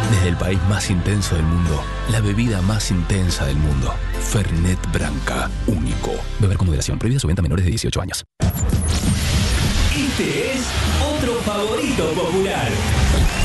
Desde el país más intenso del mundo, la bebida más intensa del mundo. Fernet Branca, único. Beber con moderación. Prohibida su venta a menores de 18 años. Este es otro favorito popular.